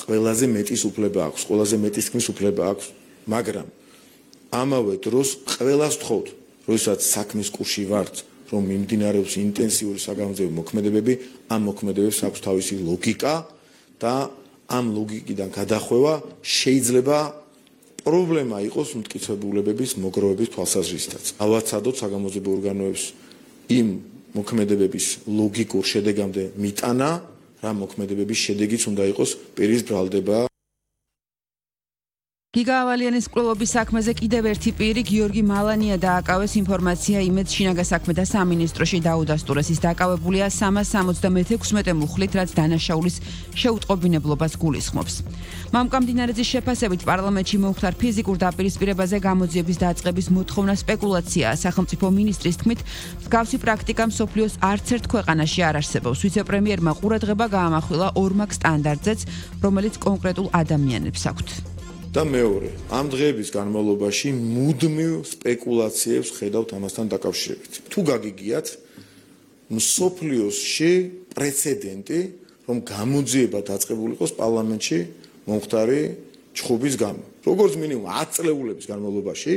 ყველაზე მეტის უფლება აქვს, ყველაზე მეტის თქმის უფლება აქვს, მაგრამ ამავე დროს ყველას ვთხოვთ, როდესაც საქმის კურსში ვართ, რომ მიმდინარეობს ინტენსიური საგამოძიებო მოქმედებები, ამ მოქმედებებს აქვს თავისი ლოგიკა და ამ ლოგიკიდან გადახვევა შეიძლება პრობლემა იყოს მტკიცებულებების მოგროვების თვალსაზრისითაც. ავაცადოთ საგამოძიებო ორგანოებს იმ მოქმედებების ლოგიკურ შედეგამდე მიტანა, რა მოქმედებების შედეგიც უნდა იყოს პირის ბრალდება. გიგა ავალიანის მკვლელობის საქმეზე კიდევ ერთი პირი გიორგი მალანია დააკავეს ინფორმაცია იმედს შინაგან საქმეთა სამინისტროში დაუდასტურეს. ის დააკავებულია 376 მუხლით, რაც დანაშაულის შეუტყობინებლობას გულისხმობს. მამკამდინარეძის შეფასებით პარლამენტში მომხდარ ფიზიკურ დაპირისპირებაზე გამოძიების დაწყების მოთხოვნა სპეკულაციაა. სახელმწიფო მინისტრის თქმით, მსგავსი პრაქტიკა მსოფლიოს არც ერთ ქვეყანაში არ არსებობს. ვიცე-პრემიერმა ყურადღება გაამახვილა ორმაგ სტანდარტზეც, რომელიც კონკრეტულ ადამიანებს აქვთ. და მეორე, ამ დღეების განმავლობაში მუდმივ სპეკულაციებს ხედავთ ამასთან დაკავშირებით. თუ გაგიგიათ, მსოფლიოში პრეცედენტი, რომ გამოძიება დაწყებული იყოს პარლამენტში მომხდარი ჩხუბის გამო. როგორც მინიმუმ 10 წლეულების განმავლობაში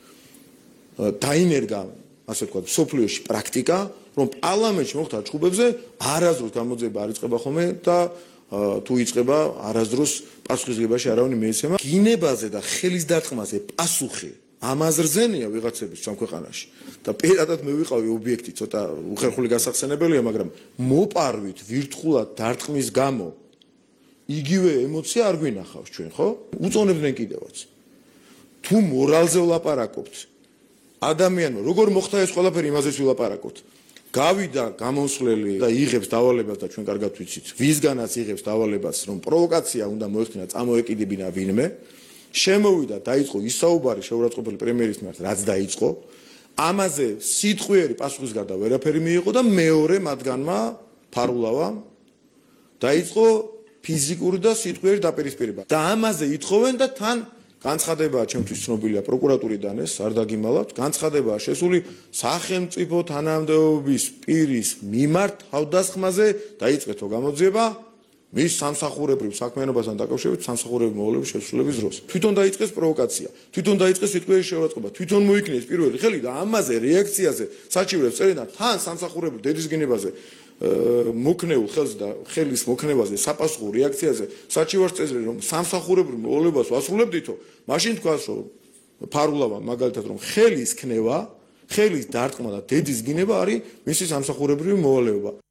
დაინერგა, ასე ვთქვათ, მსოფლიოში პრაქტიკა, რომ პარლამენტში მომხდარ ჩხუბებზე არასდროს გამოძიება არ იწყება ხოლმე და თუ იწყება არასდროს პასუხისგებაში არავინ მიეცემა. გინებაზე და ხელის დარტყმაზე პასუხი ამაზრზენია ვიღაცების სამქვეყანაში და პირადად მე ვიყავი ობიექტი ცოტა უხერხული გასახსენებელია, მაგრამ მოპარვით ვირთხულად დარტყმის გამო იგივე ემოცია არ გვინახავს ჩვენ, ხო? უწონებდნენ კიდევაც. თუ მორალზე ვლაპარაკობთ, ადამიანმა როგორ მოხდა ეს ყველაფერი, იმაზეც ვილაპარაკობთ. გავიდა გამოსვლელი და იღებს დავალებას და ჩვენ კარგად ვიცით, ვისგანაც იღებს დავალებას, რომ პროვოკაცია უნდა მოეხდინა, წამოეკიდებინა ვინმე, შემოვიდა, დაიწყო ისაუბარი შეურაცხყოფელი პრემიერის მიმართ, რაც დაიწყო, ამაზე სიტყვიერი პასუხის გარდა ვერაფერი მიიღო და მეორე მათგანმა ფარულავამ დაიწყო ფიზიკური და სიტყვიერი დაპირისპირება. და ამაზე ითხოვენ და თან განცხადებაა ჩემთვის ცნობილია პროკურატურიდან ეს არ დაგიმალავთ, განცხადებაა შესული სახელმწიფო თანამდებობის პირის მიმართ თავდასხმაზე დაიწყეთო გამოძიება მის სამსახურებრივ საქმიანობასთან დაკავშირებით სამსახურებრივი მოვალეობის შესრულების დროს. თვითონ დაიწყეს პროვოკაცია, თვითონ დაიწყეს სიტყვიერი შეურაცხყოფა, თვითონ მოიქნეს პირველი ხელი და ამაზე რეაქციაზე საჩივრებს წერენ და თან სამსახურებრივ დედისგინებაზე მოკნეულ ხელს და ხელის მოკნებაზე საპასუხო რეაქციაზე საჩივარს წესრიგი რომ სამსახურებრივ მოვალეობას ვასრულებდითო, მაშინ თქვას რომ ფარულავა მაგალითად რომ ხელის ქნება, ხელის დარტყმა და დედის გინება არის მისი სამსახურებრივი მოვალეობა.